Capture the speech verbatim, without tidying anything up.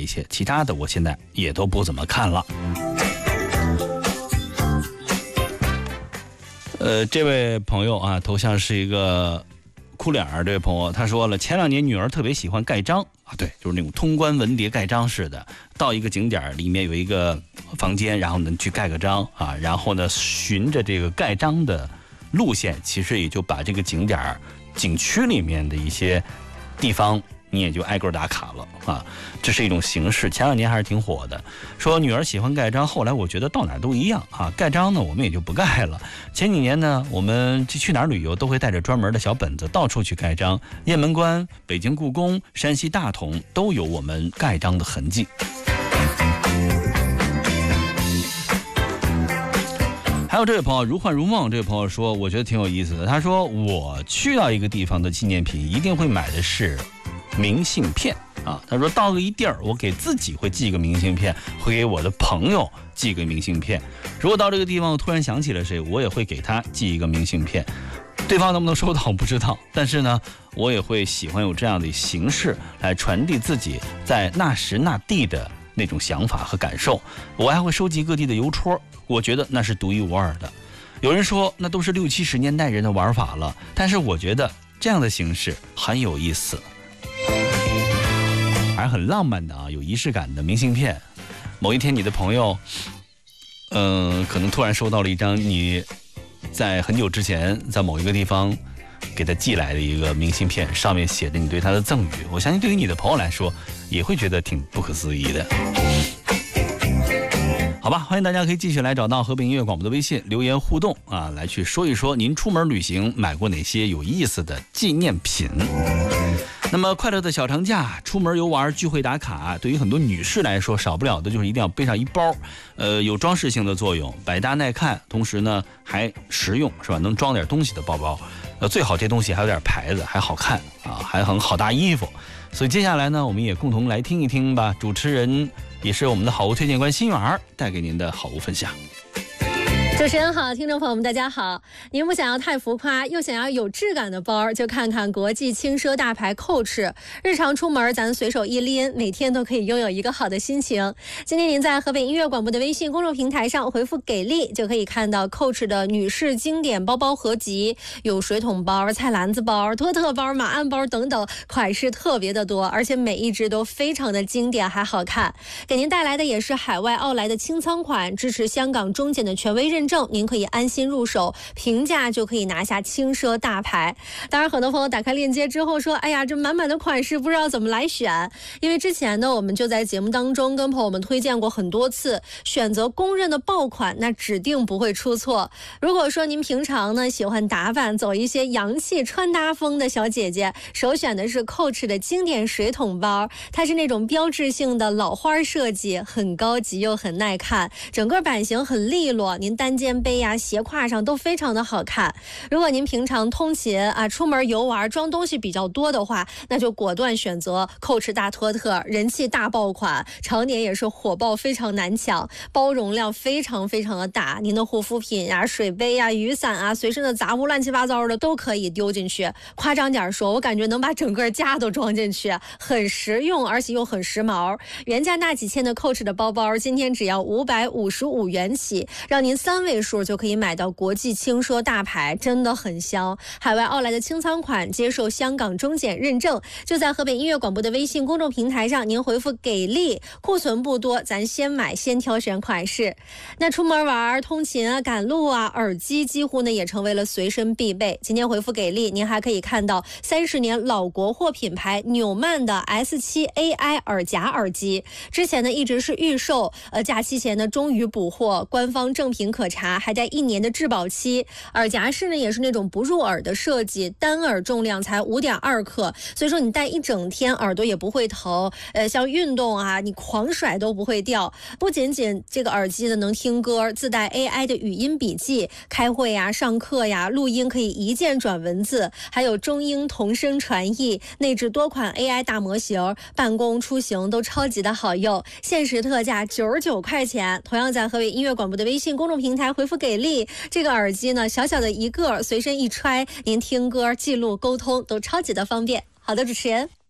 一些，其他的我现在也都不怎么看了。呃，这位朋友啊，头像是一个哭脸儿，这位朋友他说了，前两年女儿特别喜欢盖章啊，对，就是那种通关文牒盖章似的，到一个景点里面有一个房间，然后呢去盖个章啊，然后呢循着这个盖章的路线，其实也就把这个景点景区里面的一些地方你也就挨个打卡了啊，这是一种形式。前两年还是挺火的，说女儿喜欢盖章，后来我觉得到哪都一样啊，盖章呢我们也就不盖了。前几年呢，我们去哪儿旅游都会带着专门的小本子到处去盖章，雁门关、北京故宫、山西大同都有我们盖章的痕迹。还有这位朋友如幻如梦，这位朋友说我觉得挺有意思的，他说我去到一个地方的纪念品一定会买的是明信片啊，他说到了一地儿，我给自己会寄一个明信片，会给我的朋友寄个明信片。如果到这个地方突然想起了谁，我也会给他寄一个明信片。对方能不能收到我不知道，但是呢，我也会喜欢有这样的形式来传递自己在那时那地的那种想法和感受。我还会收集各地的邮戳，我觉得那是独一无二的。有人说那都是六七十年代人的玩法了，但是我觉得这样的形式很有意思。还很浪漫的啊，有仪式感的明信片。某一天你的朋友嗯、呃，可能突然收到了一张你在很久之前在某一个地方给他寄来的一个明信片，上面写着你对他的赠语，我相信对于你的朋友来说也会觉得挺不可思议的。好吧，欢迎大家可以继续来找到河北音乐广播的微信留言互动啊，来去说一说您出门旅行买过哪些有意思的纪念品。那么快乐的小长假，出门游玩聚会打卡，对于很多女士来说少不了的就是一定要背上一包，呃，有装饰性的作用，百搭耐看，同时呢还实用，是吧？能装点东西的包包，呃，最好这东西还有点牌子，还好看啊，还很好搭衣服。所以接下来呢，我们也共同来听一听吧，主持人也是我们的好物推荐官心远带给您的好物分享。 主持人好，听众朋友们大家好。您不想要太浮夸又想要有质感的包，就看看国际轻奢大牌 Coach。 日常出门咱随手一拎，每天都可以拥有一个好的心情。今天您在河北音乐广播的微信公众平台上回复给力，就可以看到 Coach 的女士经典包包合集，有水桶包、菜篮子包、托特包、马鞍包等等，款式特别的多，而且每一只都非常的经典还好看。给您带来的也是海外奥莱的清仓款，支持香港中检的权威认证，您可以安心入手，平价就可以拿下轻奢大牌。当然很多朋友打开链接之后说，哎呀，这满满的款式不知道怎么来选。因为之前呢，我们就在节目当中跟朋友们推荐过很多次，选择公认的爆款，那指定不会出错。如果说您平常呢喜欢打扮，走一些洋气穿搭风的小姐姐，首选的是 Coach 的经典水桶包，它是那种标志性的老花设计，很高级又很耐看，整个版型很利落，您单肩背呀、斜挎上都非常的好看。如果您平常通勤啊、出门游玩装东西比较多的话，那就果断选择 Coach 大托特，人气大爆款，常年也是火爆，非常难抢，包容量非常非常的大，您的护肤品呀、水杯呀、雨伞啊、随身的杂物乱七八糟的都可以丢进去。夸张点说，我感觉能把整个家都装进去，很实用，而且又很时髦。原价大几千的 Coach 的包包，今天只要五百五十五元起，让您三位数就可以买到国际轻奢大牌，真的很香。海外奥莱的清仓款接受香港中检认证，就在河北音乐广播的微信公众平台上，您回复给力，库存不多，咱先买先挑选款式。那出门玩、通勤啊、赶路啊，耳机几乎呢也成为了随身必备。今天回复给力，您还可以看到三十年老国货品牌纽曼的 S 七 A I 耳夹耳机，之前呢一直是预售，呃，假期前呢终于补货，官方正品可查，还带一年的质保期。耳夹式呢也是那种不入耳的设计，单耳重量才 五点二克，所以说你戴一整天耳朵也不会疼，呃，像运动啊你狂甩都不会掉。不仅仅这个耳机呢能听歌，自带 A I 的语音笔记，开会呀、上课呀、录音可以一键转文字，还有中英同声传译，内置多款 A I 大模型，办公出行都超级的好用。限时特价九十九块钱，同样在河北音乐广播的微信公众平台回复给力，这个耳机呢小小的一个，随身一揣，您听歌、记录、沟通都超级的方便。好的，主持人。